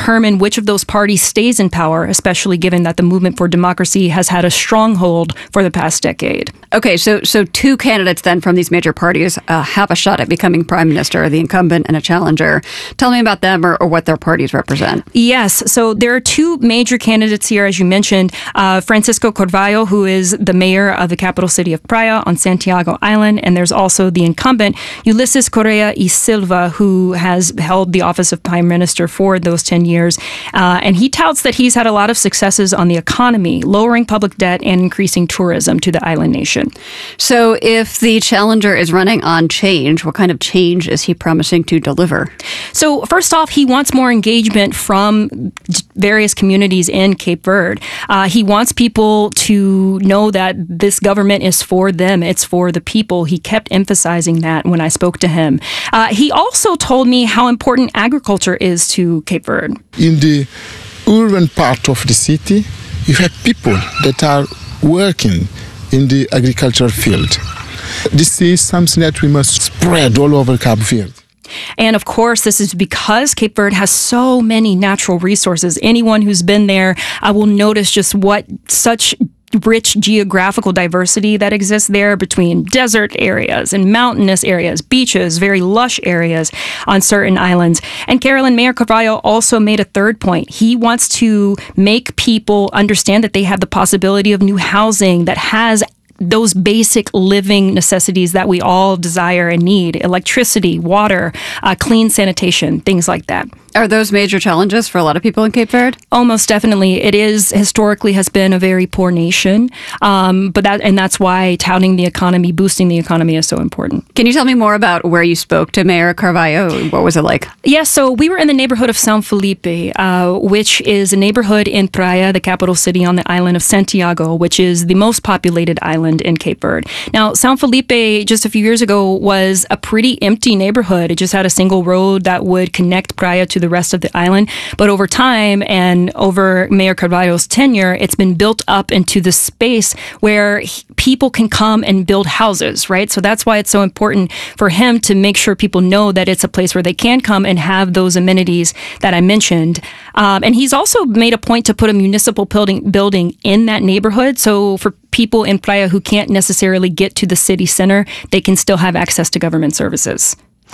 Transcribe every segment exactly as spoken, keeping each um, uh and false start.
determine which of those parties stays in power, especially given that the Movement for Democracy has had a stronghold for the past decade. Okay, so so two candidates then from these major parties uh, have a shot at becoming prime minister, the incumbent and a challenger. Tell me about them or, or what their parties represent. Yes, so there are two major candidates here, as you mentioned. Uh, Francisco Carvalho, who is the mayor of the capital city of Praia on Santiago Island, and there's also the incumbent, Ulysses Correa y Silva, who has held the office of prime minister for those ten years. Uh, and he touts that he's had a lot of successes on the economy, lowering public debt and increasing tourism to the island nation. So if the challenger is running on change, what kind of change is he promising to deliver? So first off, he wants more engagement from various communities in Cape Verde. Uh, he wants people to know that this government is for them. It's for the people. He kept emphasizing that when I spoke to him. Uh, he also told me how important agriculture is to Cape Verde. In the urban part of the city, you have people that are working in the agricultural field. This is something that we must spread all over Cape Verde. And of course, this is because Cape Verde has so many natural resources. Anyone who's been there uh, will notice just what such rich geographical diversity that exists there between desert areas and mountainous areas, beaches, very lush areas on certain islands. And Carolyn, Mayor Carvalho also made a third point. He wants to make people understand that they have the possibility of new housing that has those basic living necessities that we all desire and need: electricity, water, uh, clean sanitation, things like that. Are those major challenges for a lot of people in Cape Verde? Oh, most definitely. It is historically has been a very poor nation, um, but that and that's why touting the economy, boosting the economy is so important. Can you tell me more about where you spoke to Mayor Carvalho? What was it like? Yes, yeah, so we were in the neighborhood of São Felipe, uh, which is a neighborhood in Praia, the capital city on the island of Santiago, which is the most populated island in Cape Verde. Now, São Felipe, just a few years ago, was a pretty empty neighborhood. It just had a single road that would connect Praia to the rest of the island. But over time and over Mayor Carvalho's tenure, it's been built up into the space where he, people can come and build houses, right? So that's why it's so important for him to make sure people know that it's a place where they can come and have those amenities that I mentioned. Um, and he's also made a point to put a municipal building, building in that neighborhood. So for people in Praia who can't necessarily get to the city center, they can still have access to government services.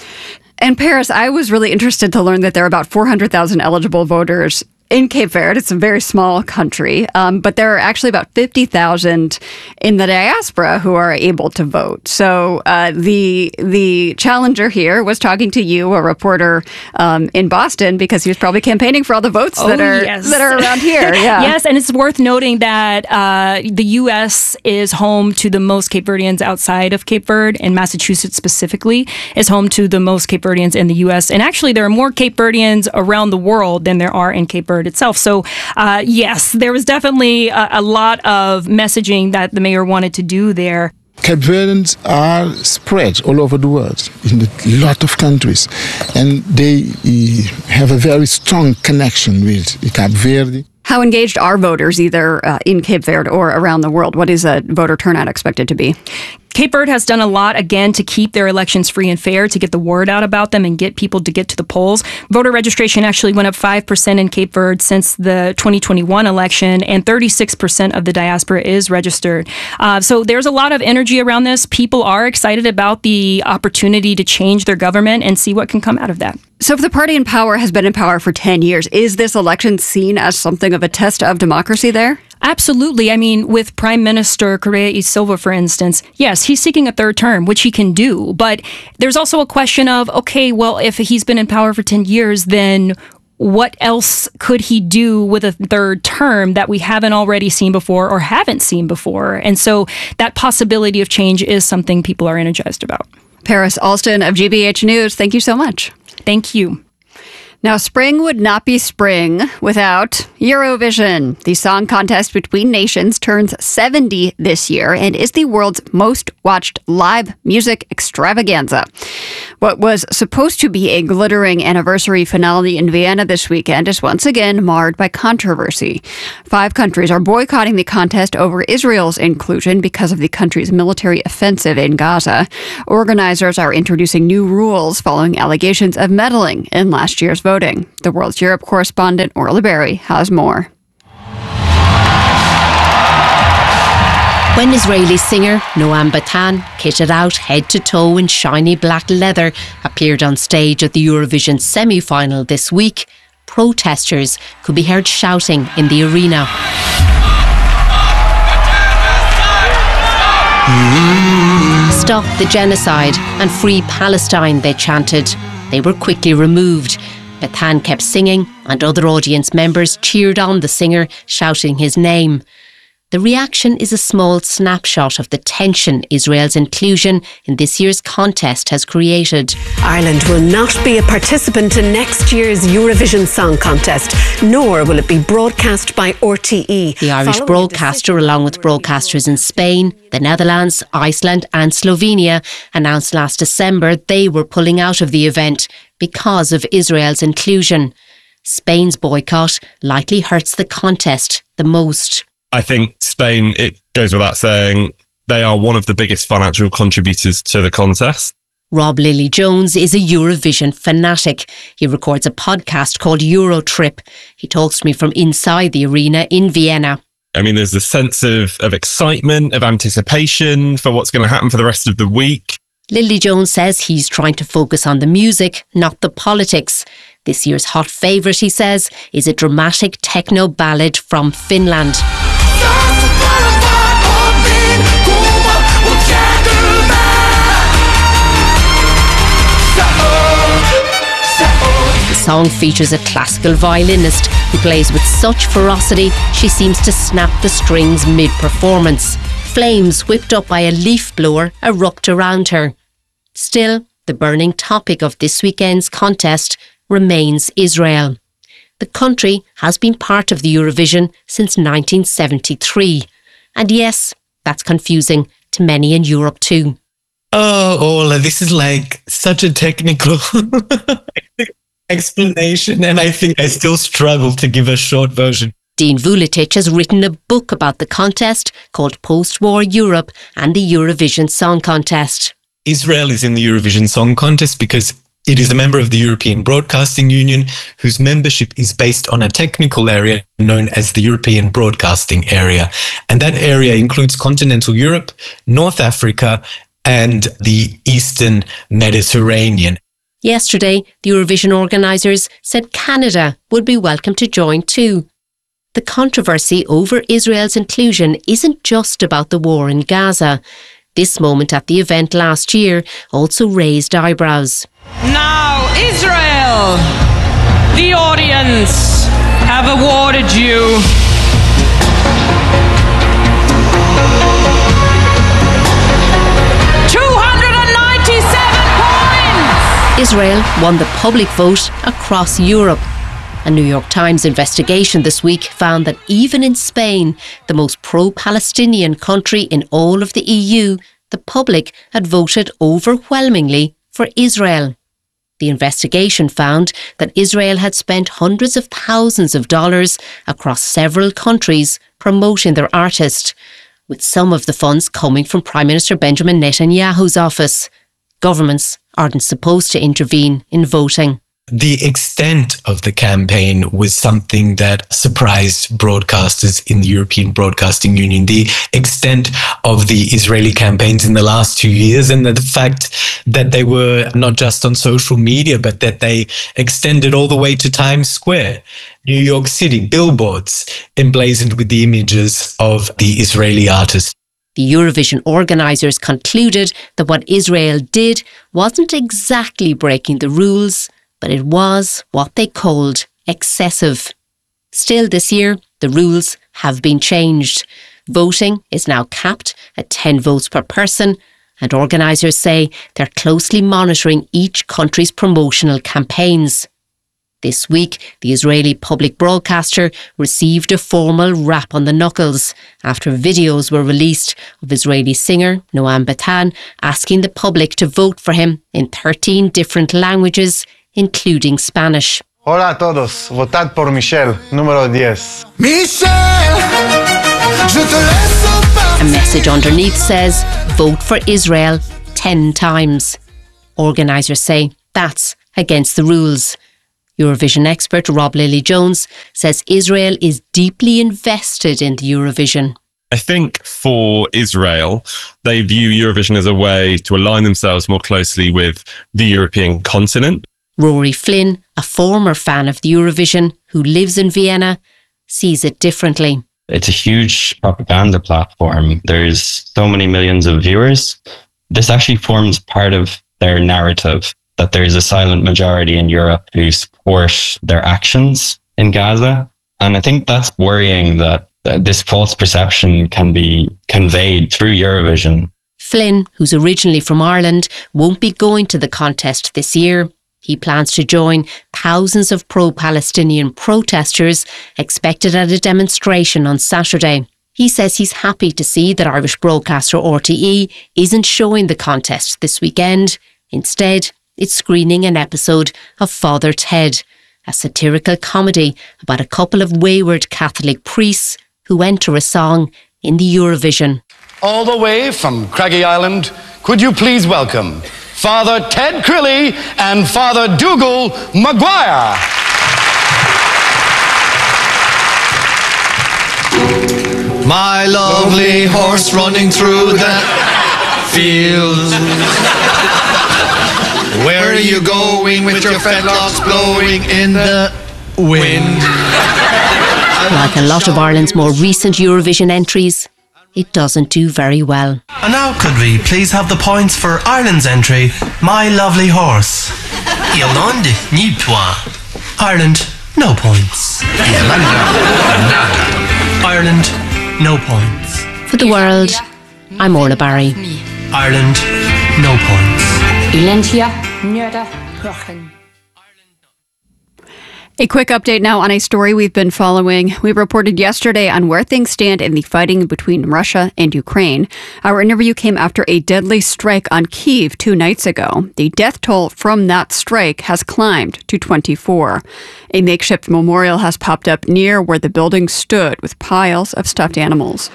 And Paris, I was really interested to learn that there are about four hundred thousand eligible voters in Cape Verde. It's a very small country, um, but there are actually about fifty thousand in the diaspora who are able to vote. So uh, the the challenger here was talking to you, a reporter um, in Boston, because he was probably campaigning for all the votes oh, that are yes. that are around here. Yeah. Yes, and it's worth noting that uh, the U S is home to the most Cape Verdeans outside of Cape Verde, and Massachusetts specifically is home to the most Cape Verdeans in the U S. And actually, there are more Cape Verdeans around the world than there are in Cape Verde itself. So uh, yes, there was definitely a, a lot of messaging that the mayor wanted to do there. Cape Verdeans are spread all over the world in a lot of countries, and they uh, have a very strong connection with Cape Verde. How engaged are voters either uh, in Cape Verde or around the world? What is a voter turnout expected to be? Cape Verde has done a lot, again, to keep their elections free and fair, to get the word out about them and get people to get to the polls. Voter registration actually went up five percent in Cape Verde since the twenty twenty-one election, and thirty-six percent of the diaspora is registered. Uh, so there's a lot of energy around this. People are excited about the opportunity to change their government and see what can come out of that. So if the party in power has been in power for ten years, is this election seen as something of a test of democracy there? Absolutely. I mean, with Prime Minister Correa y Silva, for instance, yes, he's seeking a third term, which he can do. But there's also a question of, okay, well, if he's been in power for ten years, then what else could he do with a third term that we haven't already seen before or haven't seen before? And so that possibility of change is something people are energized about. Paris Alston of G B H News, thank you so much. Thank you. Now, spring would not be spring without Eurovision. The song contest between nations turns seventy this year and is the world's most watched live music extravaganza. What was supposed to be a glittering anniversary finale in Vienna this weekend is once again marred by controversy. Five countries are boycotting the contest over Israel's inclusion because of the country's military offensive in Gaza. Organizers are introducing new rules following allegations of meddling in last year's vote. voting. The World's Europe correspondent Orla Berry has more. When Israeli singer Noam Batan, kitted out head to toe in shiny black leather, appeared on stage at the Eurovision semi-final this week, protesters could be heard shouting in the arena. Stop the genocide and free Palestine, they chanted. They were quickly removed. Batan kept singing and other audience members cheered on the singer, shouting his name. The reaction is a small snapshot of the tension Israel's inclusion in this year's contest has created. Ireland will not be a participant in next year's Eurovision Song Contest, nor will it be broadcast by R T E. The Irish broadcaster, along with broadcasters in Spain, the Netherlands, Iceland and Slovenia, announced last December they were pulling out of the event because of Israel's inclusion. Spain's boycott likely hurts the contest the most. I think Spain, it goes without saying, they are one of the biggest financial contributors to the contest. Rob Lilly-Jones is a Eurovision fanatic. He records a podcast called Eurotrip. He talks to me from inside the arena in Vienna. I mean, there's a sense of, of excitement, of anticipation for what's going to happen for the rest of the week. Lilly-Jones says he's trying to focus on the music, not the politics. This year's hot favourite, he says, is a dramatic techno ballad from Finland. The song features a classical violinist who plays with such ferocity she seems to snap the strings mid-performance. Flames whipped up by a leaf blower erupt around her. Still, the burning topic of this weekend's contest remains Israel. The country has been part of the Eurovision since nineteen seventy-three. And yes, that's confusing to many in Europe too. Oh, Orla, this is like such a technical explanation, and I think I still struggle to give a short version. Dean Vuletic has written a book about the contest called Post-War Europe and the Eurovision Song Contest. Israel is in the Eurovision Song Contest because it is a member of the European Broadcasting Union, whose membership is based on a technical area known as the European Broadcasting Area. And that area includes continental Europe, North Africa, and the Eastern Mediterranean. Yesterday, the Eurovision organisers said Canada would be welcome to join too. The controversy over Israel's inclusion isn't just about the war in Gaza. This moment at the event last year also raised eyebrows. Now, Israel, the audience have awarded you two hundred ninety-seven points! Israel won the public vote across Europe. A New York Times investigation this week found that even in Spain, the most pro-Palestinian country in all of the E U, the public had voted overwhelmingly for Israel. The investigation found that Israel had spent hundreds of thousands of dollars across several countries promoting their artist, with some of the funds coming from Prime Minister Benjamin Netanyahu's office. Governments aren't supposed to intervene in voting. The extent of the campaign was something that surprised broadcasters in the European Broadcasting Union. The extent of the Israeli campaigns in the last two years and the fact that they were not just on social media, but that they extended all the way to Times Square. New York City, billboards emblazoned with the images of the Israeli artist. The Eurovision organisers concluded that what Israel did wasn't exactly breaking the rules, but it was what they called excessive. Still this year, the rules have been changed. Voting is now capped at ten votes per person, and organisers say they're closely monitoring each country's promotional campaigns. This week, the Israeli public broadcaster received a formal rap on the knuckles after videos were released of Israeli singer Noam Batan asking the public to vote for him in thirteen different languages, including Spanish. Hola a todos, votad por Michelle, número diez. Michelle, je te laisse. A message underneath says, vote for Israel ten times. Organisers say that's against the rules. Eurovision expert Rob Lilly-Jones says Israel is deeply invested in the Eurovision. I think for Israel, they view Eurovision as a way to align themselves more closely with the European continent. Rory Flynn, a former fan of the Eurovision who lives in Vienna, sees it differently. It's a huge propaganda platform. There's so many millions of viewers. This actually forms part of their narrative that there's a silent majority in Europe who support their actions in Gaza. And I think that's worrying that this false perception can be conveyed through Eurovision. Flynn, who's originally from Ireland, won't be going to the contest this year. He plans to join thousands of pro-Palestinian protesters expected at a demonstration on Saturday. He says he's happy to see that Irish broadcaster R T E isn't showing the contest this weekend. Instead, it's screening an episode of Father Ted, a satirical comedy about a couple of wayward Catholic priests who enter a song in the Eurovision. All the way from Craggy Island, could you please welcome Father Ted Crilly and Father Dougal Maguire. My lovely horse running through the fields. Where are you going with your fetlocks blowing in the wind? Like a lot of Ireland's more recent Eurovision entries, it doesn't do very well. And now could we please have the points for Ireland's entry, My Lovely Horse? Irlande, ni point. Ireland, no points. Ireland, no points. For the world, I'm Orla Barry. Ireland, no points. A quick update now on a story we've been following. We reported yesterday on where things stand in the fighting between Russia and Ukraine. Our interview came after a deadly strike on Kyiv two nights ago. The death toll from that strike has climbed to twenty-four. A makeshift memorial has popped up near where the building stood with piles of stuffed animals.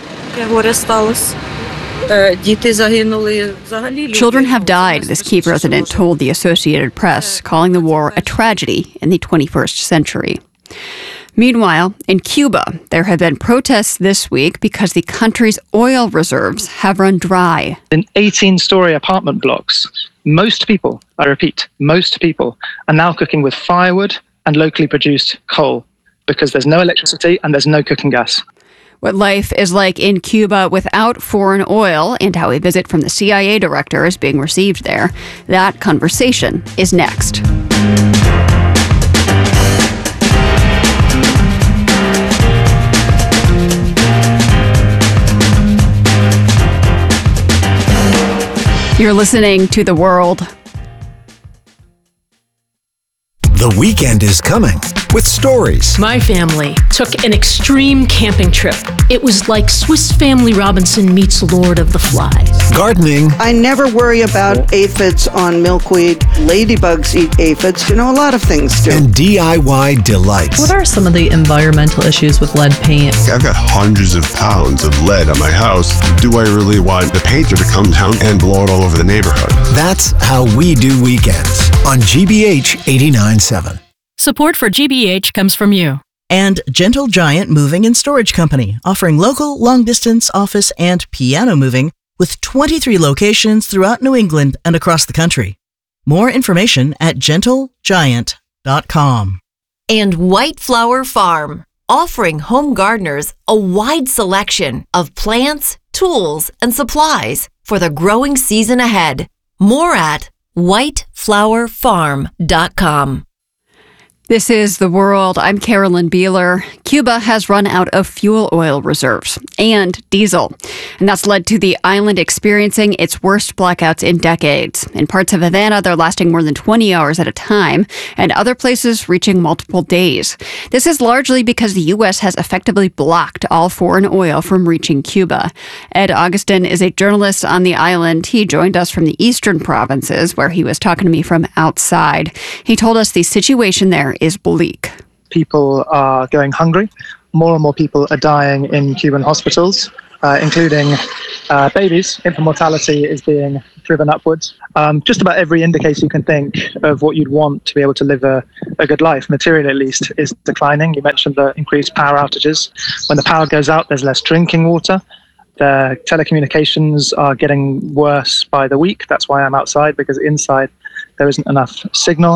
Children have died, this Kyiv resident told the Associated Press, calling the war a tragedy in the twenty-first century. Meanwhile, in Cuba, there have been protests this week because the country's oil reserves have run dry. In eighteen-story apartment blocks, most people, I repeat, most people, are now cooking with firewood and locally produced coal because there's no electricity and there's no cooking gas. What life is like in Cuba without foreign oil and how a visit from the C I A director is being received there. That conversation is next. You're listening to The World. The weekend is coming with stories. My family took an extreme camping trip. It was like Swiss Family Robinson meets Lord of the Flies. Gardening. I never worry about aphids on milkweed. Ladybugs eat aphids. You know, a lot of things do. And D I Y delights. What are some of the environmental issues with lead paint? I've got hundreds of pounds of lead on my house. Do I really want the painter to come down and blow it all over the neighborhood? That's how we do weekends on G B H eighty-nine point seven. Support for G B H comes from you. And Gentle Giant Moving and Storage Company, offering local, long-distance, office, and piano moving with twenty-three locations throughout New England and across the country. More information at gentle giant dot com. And White Flower Farm, offering home gardeners a wide selection of plants, tools, and supplies for the growing season ahead. More at white flower farm dot com. This is The World. I'm Carolyn Beeler. Cuba has run out of fuel oil reserves and diesel, and that's led to the island experiencing its worst blackouts in decades. In parts of Havana, they're lasting more than twenty hours at a time, and other places reaching multiple days. This is largely because the U S has effectively blocked all foreign oil from reaching Cuba. Ed Augustin is a journalist on the island. He joined us from the eastern provinces, where he was talking to me from outside. He told us the situation there is bleak. People are going hungry. More and more people are dying in Cuban hospitals, uh, including uh, babies. Infant mortality is being driven upwards. Um, just about every indicator you can think of what you'd want to be able to live a, a good life, materially at least, is declining. You mentioned the increased power outages. When the power goes out, there's less drinking water. The telecommunications are getting worse by the week. That's why I'm outside, because inside there isn't enough signal.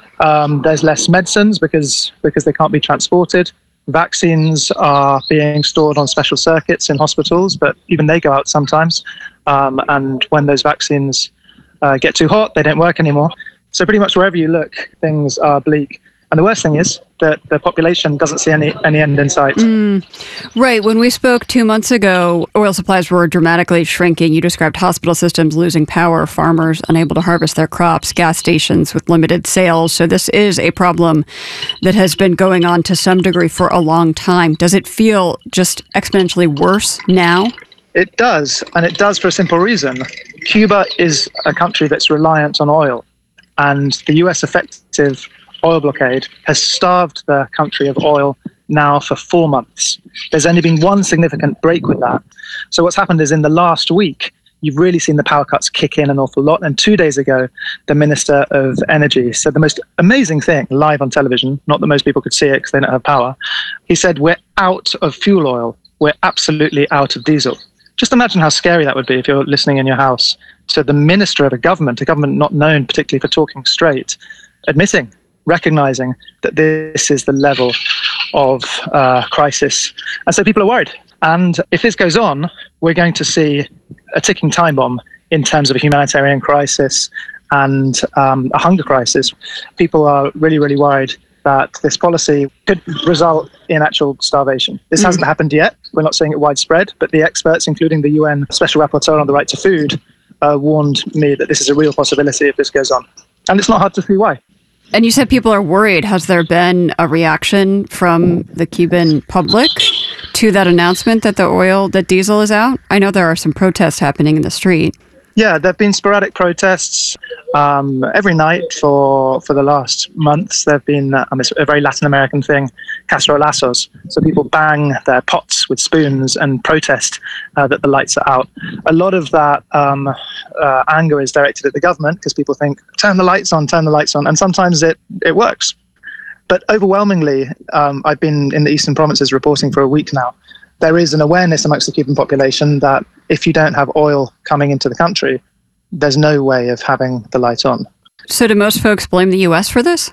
Um, there's less medicines because because they can't be transported. Vaccines are being stored on special circuits in hospitals, but even they go out sometimes. Um, and when those vaccines uh, get too hot, they don't work anymore. So pretty much wherever you look, things are bleak. And the worst thing is that the population doesn't see any, any end in sight. Mm, right. When we spoke two months ago, oil supplies were dramatically shrinking. You described hospital systems losing power, farmers unable to harvest their crops, gas stations with limited sales. So this is a problem that has been going on to some degree for a long time. Does it feel just exponentially worse now? It does, and it does for a simple reason. Cuba is a country that's reliant on oil, and the U S effective oil blockade has starved the country of oil now for four months. There's only been one significant break with that. So what's happened is in the last week, you've really seen the power cuts kick in an awful lot. And two days ago, the Minister of Energy said the most amazing thing live on television, not that most people could see it because they don't have power. He said, we're out of fuel oil. We're absolutely out of diesel. Just imagine how scary that would be if you're listening in your house to the minister of a government, a government not known particularly for talking straight, admitting, recognizing that this is the level of uh, crisis. And so people are worried. And if this goes on, we're going to see a ticking time bomb in terms of a humanitarian crisis and um, a hunger crisis. People are really, really worried that this policy could result in actual starvation. This mm. hasn't happened yet. We're not seeing it widespread, but the experts, including the U N Special Rapporteur on the Right to Food, uh, warned me that this is a real possibility if this goes on. And it's not hard to see why. And you said people are worried. Has there been a reaction from the Cuban public to that announcement that the oil, that diesel is out? I know there are some protests happening in the street. Yeah, there have been sporadic protests um, every night for for the last months. There have been um, it's a very Latin American thing, cacerolazos. So people bang their pots with spoons and protest uh, that the lights are out. A lot of that um, uh, anger is directed at the government because people think, turn the lights on, turn the lights on. And sometimes it, it works. But overwhelmingly, um, I've been in the Eastern Provinces reporting for a week now. There is an awareness amongst the Cuban population that if you don't have oil coming into the country, there's no way of having the light on. So do most folks blame the U S for this?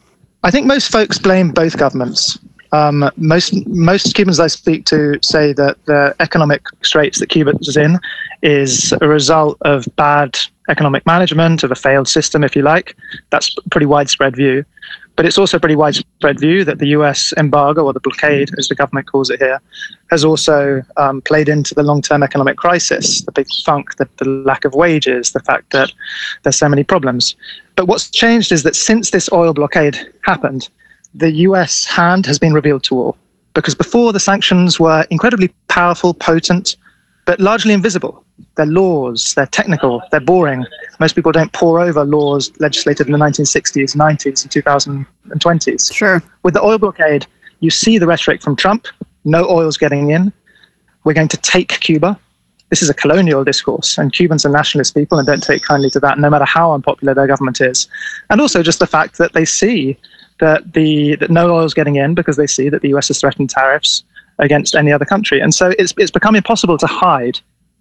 I think most folks blame both governments. Um, most most Cubans I speak to say that the economic straits that Cuba is in is a result of bad economic management, of a failed system, if you like. That's a pretty widespread view. But it's also a pretty widespread view that the U S embargo, or the blockade, as the government calls it here, has also um, played into the long-term economic crisis, the big funk, the, the lack of wages, the fact that there's so many problems. But what's changed is that since this oil blockade happened, the U S hand has been revealed to all. Because before, the sanctions were incredibly powerful, potent, but largely invisible. They're laws, they're technical, they're boring. Most people don't pore over laws legislated in the nineteen sixties, nineties, and two thousand twenties. Sure. With the oil blockade, you see the rhetoric from Trump, no oil's getting in. We're going to take Cuba. This is a colonial discourse, and Cubans are nationalist people and don't take kindly to that, no matter how unpopular their government is. And also just the fact that they see that the that no oil's getting in because they see that the U S has threatened tariffs against any other country. And so it's it's become impossible to hide.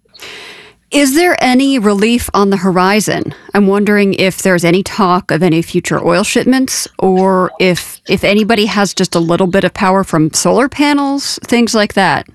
Is there any relief on the horizon? I'm wondering if there's any talk of any future oil shipments, or if if anybody has just a little bit of power from solar panels, things like that.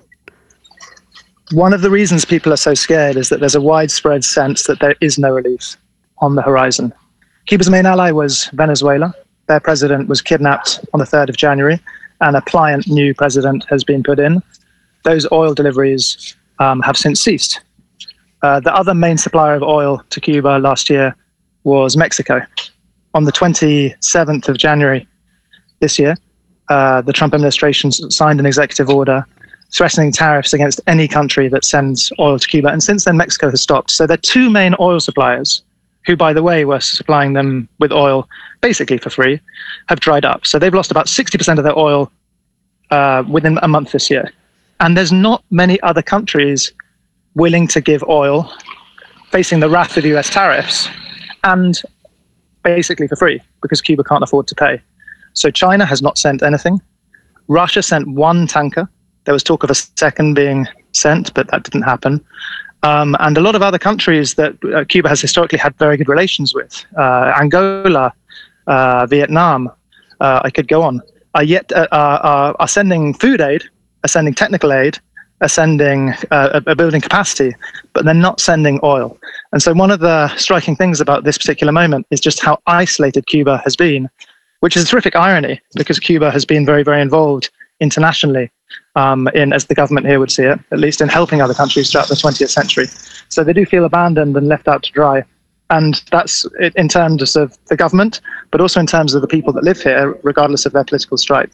One of the reasons people are so scared is that there's a widespread sense that there is no relief on the horizon. Cuba's main ally was Venezuela. Their president was kidnapped on the third of January, and a pliant new president has been put in. Those oil deliveries um, have since ceased. Uh, the other main supplier of oil to Cuba last year was Mexico. On the twenty-seventh of January this year, uh, the Trump administration signed an executive order threatening tariffs against any country that sends oil to Cuba. And since then, Mexico has stopped. So their two main oil suppliers, who, by the way, were supplying them with oil basically for free, have dried up. So they've lost about sixty percent of their oil uh, within a month this year. And there's not many other countries willing to give oil facing the wrath of U S tariffs, and basically for free, because Cuba can't afford to pay. So China has not sent anything. Russia sent one tanker. There was talk of a second being sent, but that didn't happen. Um, and a lot of other countries that uh, Cuba has historically had very good relations with, uh, Angola, uh, Vietnam, uh, I could go on, are yet uh, are, are sending food aid, are sending technical aid, are sending uh, a building capacity, but they're not sending oil. And so one of the striking things about this particular moment is just how isolated Cuba has been, which is a terrific irony, because Cuba has been very, very involved internationally um, in, as the government here would see it, at least in helping other countries throughout the twentieth century. So they do feel abandoned and left out to dry. And that's in terms of the government, but also in terms of the people that live here, regardless of their political stripe.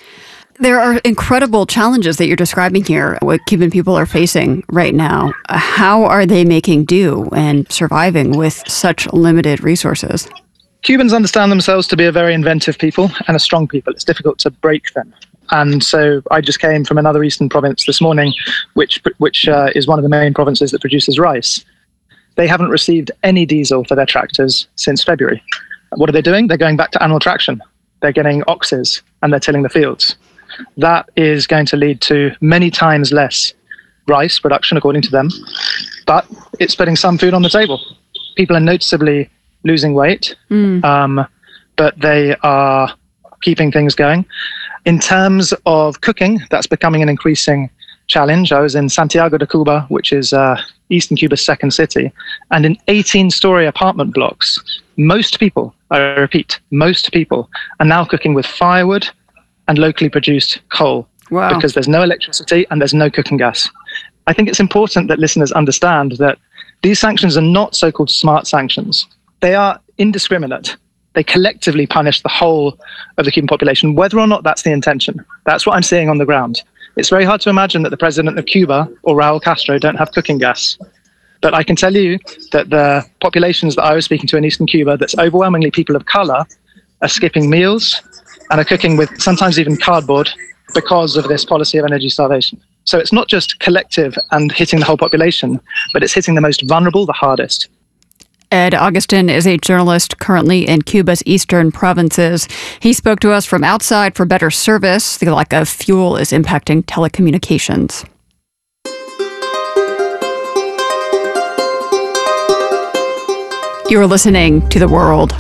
There are incredible challenges that you're describing here, what Cuban people are facing right now. How are they making do and surviving with such limited resources? Cubans understand themselves to be a very inventive people and a strong people. It's difficult to break them. And so I just came from another eastern province this morning, which which uh, is one of the main provinces that produces rice. They haven't received any diesel for their tractors since February. What are they doing? They're going back to animal traction. They're getting oxes and they're tilling the fields. That is going to lead to many times less rice production, according to them, but it's putting some food on the table. People are noticeably losing weight, mm. um, but they are keeping things going. In terms of cooking, that's becoming an increasing challenge. I was in Santiago de Cuba, which is uh, eastern Cuba's second city, and in eighteen-story apartment blocks, most people, I repeat, most people are now cooking with firewood and locally produced coal. Wow. Because there's no electricity and there's no cooking gas. I think it's important that listeners understand that these sanctions are not so-called smart sanctions. They are indiscriminate. They collectively punish the whole of the Cuban population, whether or not that's the intention. That's what I'm seeing on the ground. It's very hard to imagine that the president of Cuba or Raul Castro don't have cooking gas. But I can tell you that the populations that I was speaking to in eastern Cuba, that's overwhelmingly people of color, are skipping meals and are cooking with sometimes even cardboard because of this policy of energy starvation. So it's not just collective and hitting the whole population, but it's hitting the most vulnerable the hardest. Ed Augustin is a journalist currently in Cuba's eastern provinces. He spoke to us from outside for better service. The lack of fuel is impacting telecommunications. You're listening to The World.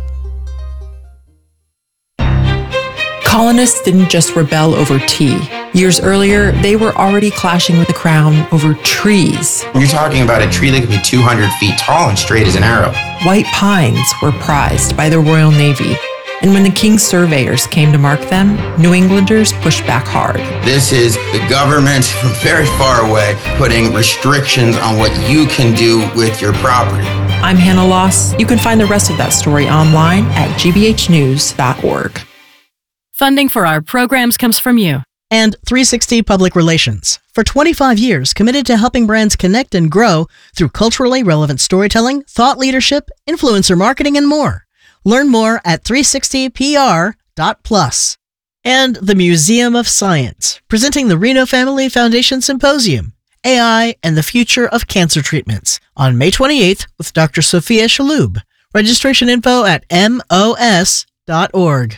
Colonists didn't just rebel over tea. Years earlier, they were already clashing with the crown over trees. You're talking about a tree that could be two hundred feet tall and straight as an arrow. White pines were prized by the Royal Navy, and when the king's surveyors came to mark them, New Englanders pushed back hard. This is the government from very far away putting restrictions on what you can do with your property. I'm Hannah Loss. You can find the rest of that story online at g b h news dot org. Funding for our programs comes from you. And three sixty Public Relations. For twenty-five years, committed to helping brands connect and grow through culturally relevant storytelling, thought leadership, influencer marketing, and more. Learn more at three sixty p r dot plus. And the Museum of Science, presenting the Reno Family Foundation Symposium, A I and the Future of Cancer Treatments, on May twenty-eighth with Doctor Sophia Shaloub. Registration info at m o s dot org.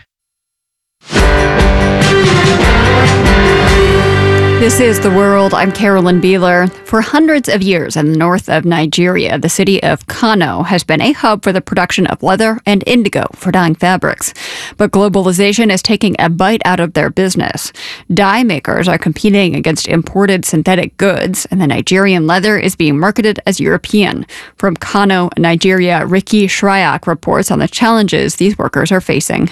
This is The World. I'm Carolyn Beeler. For hundreds of years in the north of Nigeria, the city of Kano has been a hub for the production of leather and indigo for dyeing fabrics. But globalization is taking a bite out of their business. Dye makers are competing against imported synthetic goods, and the Nigerian leather is being marketed as European. From Kano, Nigeria, Ricky Shryak reports on the challenges these workers are facing.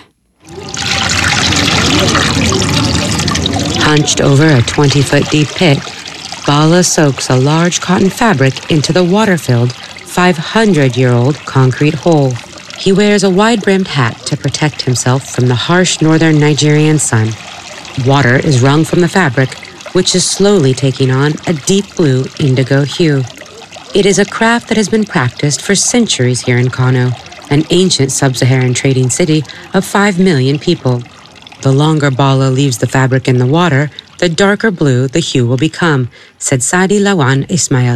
Hunched over a twenty-foot deep pit, Bala soaks a large cotton fabric into the water-filled, five hundred year old concrete hole. He wears a wide-brimmed hat to protect himself from the harsh northern Nigerian sun. Water is wrung from the fabric, which is slowly taking on a deep blue indigo hue. It is a craft that has been practiced for centuries here in Kano, an ancient sub-Saharan trading city of five million people. The longer Bala leaves the fabric in the water, the darker blue the hue will become, said Sadi Lawan Ismail,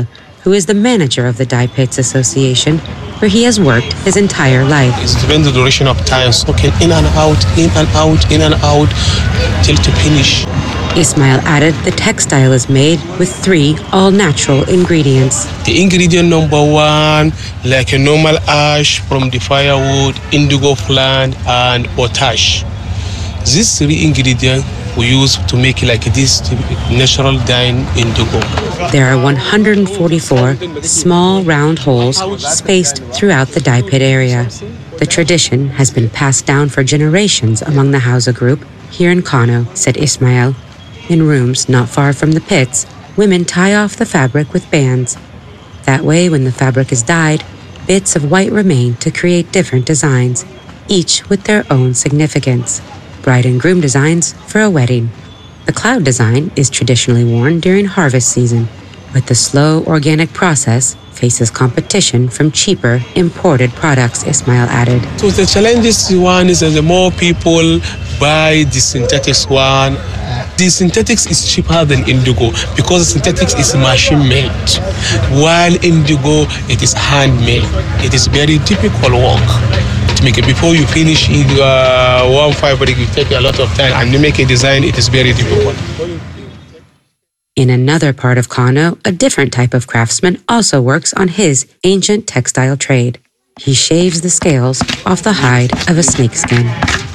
who is the manager of the Dye Pits Association, where he has worked his entire life. It's during the duration of time, soaking in and out, in and out, in and out, till to finish. Ismail added the textile is made with three all-natural ingredients. The ingredient number one, like a normal ash from the firewood, indigo plant, and potash. These three ingredients we use to make like this natural dye indigo. There are one hundred forty-four small round holes spaced throughout the dye pit area. The tradition has been passed down for generations among the Hausa group here in Kano, said Ismail. In rooms not far from the pits, women tie off the fabric with bands. That way, when the fabric is dyed, bits of white remain to create different designs, each with their own significance. Bride and groom designs for a wedding. The cloud design is traditionally worn during harvest season, but the slow organic process faces competition from cheaper imported products, Ismail added. So the challenges one is that the more people buy the synthetics one, the synthetics is cheaper than indigo because synthetics is machine made, while indigo it is handmade. It is very difficult work to make it. Before you finish it, uh, one fabric, it take a lot of time, and you make a design, it is very difficult. In another part of Kano, a different type of craftsman also works on his ancient textile trade. He shaves the scales off the hide of a snakeskin.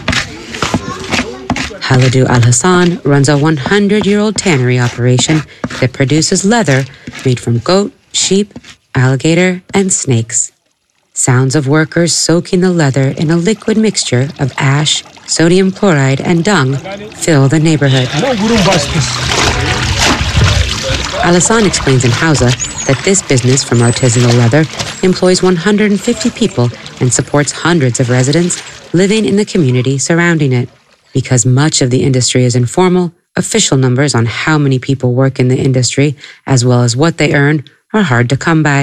Haladu Al-Hassan runs a hundred-year-old tannery operation that produces leather made from goat, sheep, alligator, and snakes. Sounds of workers soaking the leather in a liquid mixture of ash, sodium chloride, and dung fill the neighborhood. Al-Hassan explains in Hausa that this business from artisanal leather employs one hundred fifty people and supports hundreds of residents living in the community surrounding it. Because much of the industry is informal, official numbers on how many people work in the industry, as well as what they earn, are hard to come by.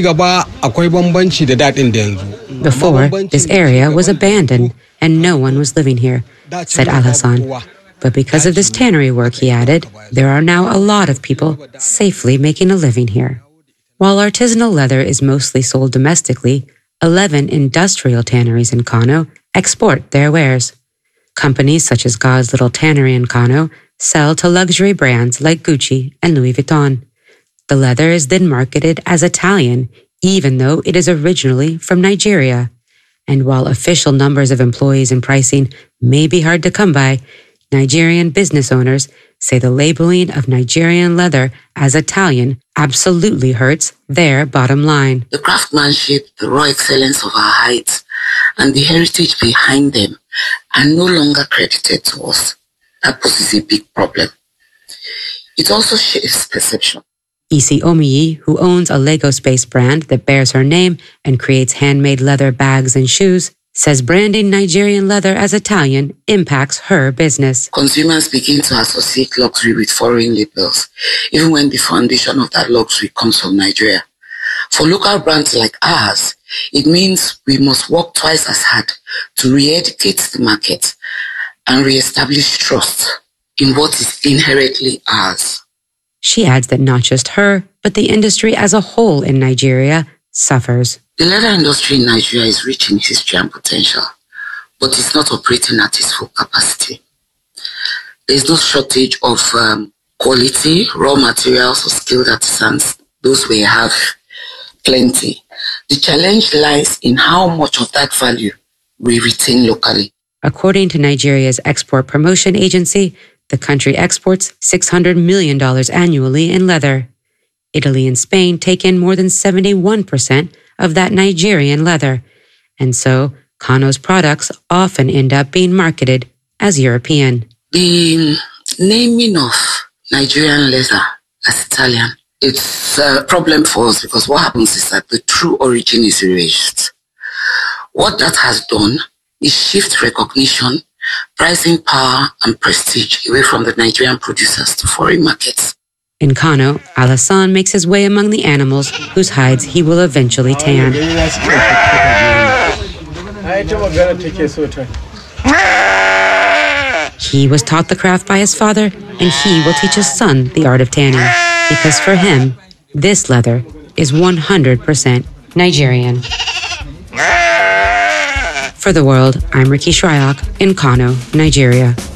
Before, this area was abandoned and no one was living here, said Al-Hassan. But because of this tannery work, he added, there are now a lot of people safely making a living here. While artisanal leather is mostly sold domestically, eleven industrial tanneries in Kano export their wares. Companies such as God's Little Tannery in Kano sell to luxury brands like Gucci and Louis Vuitton. The leather is then marketed as Italian, even though it is originally from Nigeria. And while official numbers of employees and pricing may be hard to come by, Nigerian business owners say the labeling of Nigerian leather as Italian absolutely hurts their bottom line. The craftsmanship, the raw excellence of our hides, and the heritage behind them are no longer credited to us. That poses a big problem. It also shapes perception. Isi Omiyi, who owns a Lego Space brand that bears her name and creates handmade leather bags and shoes, says branding Nigerian leather as Italian impacts her business. Consumers begin to associate luxury with foreign labels, even when the foundation of that luxury comes from Nigeria. For local brands like ours, it means we must work twice as hard to re-educate the market and re-establish trust in what is inherently ours. She adds that not just her, but the industry as a whole in Nigeria suffers. The leather industry in Nigeria is rich in history and potential, but it's not operating at its full capacity. There's no shortage of um, quality, raw materials, or skilled artisans. Those we have plenty. The challenge lies in how much of that value we retain locally. According to Nigeria's export promotion agency, the country exports six hundred million dollars annually in leather. Italy and Spain take in more than seventy-one percent of that Nigerian leather, and so Kano's products often end up being marketed as European. The naming of Nigerian leather as Italian, it's a problem for us because what happens is that the true origin is erased. What that has done is shift recognition, pricing power, and prestige away from the Nigerian producers to foreign markets. In Kano, Al-Hassan makes his way among the animals whose hides he will eventually tan. He was taught the craft by his father, and he will teach his son the art of tanning, because for him, this leather is one hundred percent Nigerian. For The World, I'm Ricky Shryock in Kano, Nigeria.